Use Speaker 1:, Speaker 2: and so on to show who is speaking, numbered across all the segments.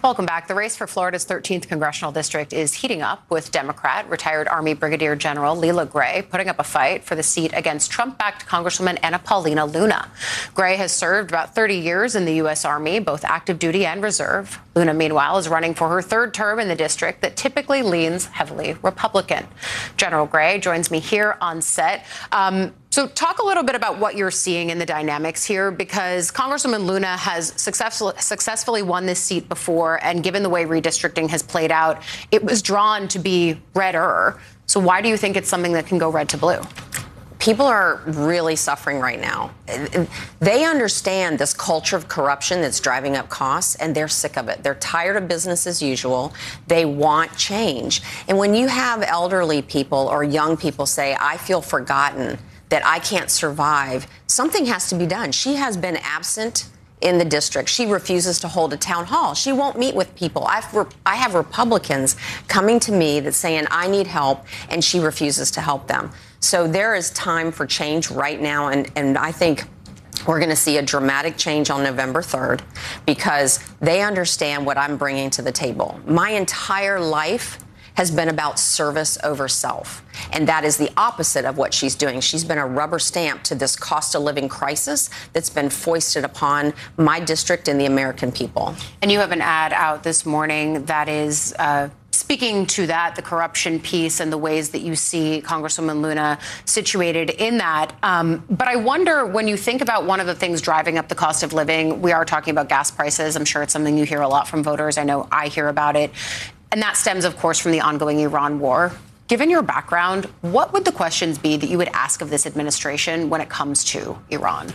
Speaker 1: Welcome back. The race for Florida's 13th congressional district is heating up, with Democrat retired Army Brigadier General Leela Gray putting up a fight for the seat against Trump-backed Congresswoman Anna Paulina Luna. Gray has served about 30 years in the U.S. Army, both active duty and reserve. Luna, meanwhile, is running for her third term in the district that typically leans heavily Republican. General Gray joins me here on set. So talk a little bit about what you're seeing in the dynamics here, because Congresswoman Luna has successfully won this seat before, and given the way redistricting has played out, it was drawn to be redder. So why do you think it's something that can go red to blue?
Speaker 2: People are really suffering right now. They understand this culture of corruption that's driving up costs, and they're sick of it. They're tired of business as usual. They want change. And when you have elderly people or young people say, I feel forgotten, that I can't survive, something has to be done. She has been absent in the district. She refuses to hold a town hall. She won't meet with people. I have Republicans coming to me that's saying, I need help, and she refuses to help them. So there is time for change right now, and I think we're going to see a dramatic change on November 3rd, because they understand what I'm bringing to the table. My entire life has been about service over self. And that is the opposite of what she's doing. She's been a rubber stamp to this cost of living crisis that's been foisted upon my district and the American people. And
Speaker 1: you have an ad out this morning that is speaking to that, the corruption piece and the ways that you see Congresswoman Luna situated in that. But I wonder, when you think about one of the things driving up the cost of living, we are talking about gas prices. I'm sure it's something you hear a lot from voters. I know I hear about it. And that stems, of course, from the ongoing Iran war. Given your background, what would the questions be that you would ask of this administration when it comes to Iran?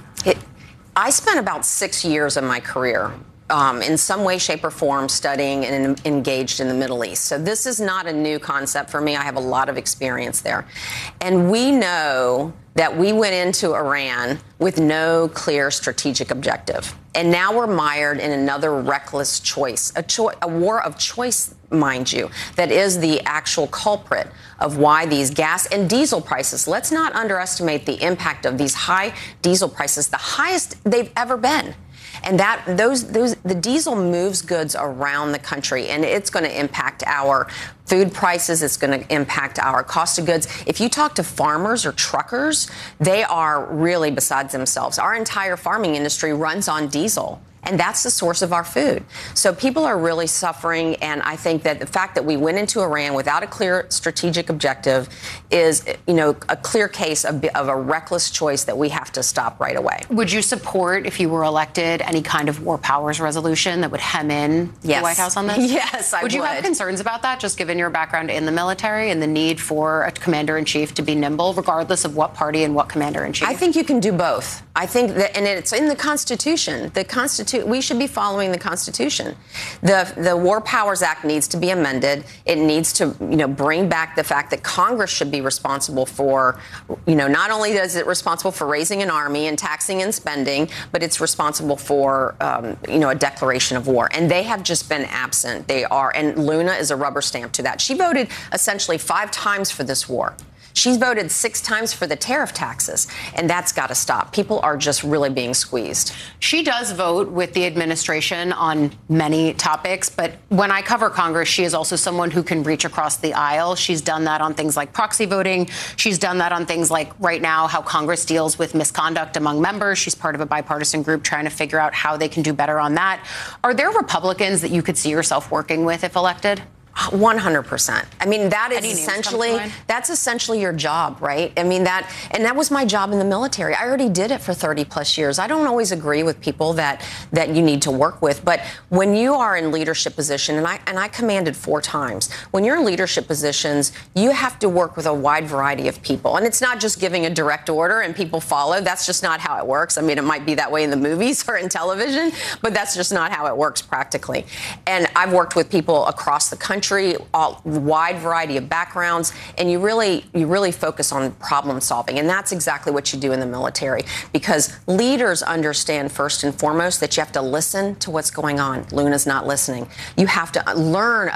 Speaker 2: I spent about 6 years of my career in some way, shape, or form studying and engaged in the Middle East. So this is not a new concept for me. I have a lot of experience there. And we know that we went into Iran with no clear strategic objective. And now we're mired in another reckless choice, a war of choice, mind you, that is the actual culprit of why these gas and diesel prices, let's not underestimate the impact of these high diesel prices, the highest they've ever been. And the diesel moves goods around the country, and it's going to impact our food prices. It's going to impact our cost of goods. If you talk to farmers or truckers, they are really beside themselves. Our entire farming industry runs on diesel, and that's the source of our food. So people are really suffering, and I think that the fact that we went into Iran without a clear strategic objective is, a clear case of a reckless choice that we have to stop right away.
Speaker 1: Would you support, if you were elected, any kind of war powers resolution that would hem in the White House on this?
Speaker 2: Yes, I would.
Speaker 1: Would you have concerns about that, just given your background in the military and the need for a commander-in-chief to be nimble, regardless of what party and what commander-in-chief?
Speaker 2: I think you can do both. I think that, and it's in the Constitution. We should be following the Constitution. The War Powers Act needs to be amended. It needs to, bring back the fact that Congress should be responsible for, not only is it responsible for raising an army and taxing and spending, but it's responsible for, a declaration of war. And they have just been absent. And Luna is a rubber stamp to that. She voted essentially 5 times for this war. She's voted 6 times for the tariff taxes, and that's got to stop. People are just really being squeezed.
Speaker 1: She does vote with the administration on many topics, but when I cover Congress, she is also someone who can reach across the aisle. She's done that on things like proxy voting. She's done that on things like, right now, how Congress deals with misconduct among members. She's part of a bipartisan group trying to figure out how they can do better on that. Are there Republicans that you could see yourself working with if elected?
Speaker 2: 100%. I mean, that's essentially your job, right? I mean, that was my job in the military. I already did it for 30 plus years. I don't always agree with people that you need to work with, but when you are in leadership position, and I commanded 4 times, when you're in leadership positions, you have to work with a wide variety of people. And it's not just giving a direct order and people follow. That's just not how it works. I mean, it might be that way in the movies or in television, but that's just not how it works practically. And I've worked with people across the country, a wide variety of backgrounds, and you really focus on problem solving. And that's exactly what you do in the military, because leaders understand first and foremost that you have to listen to what's going on. Luna's not listening. You have to learn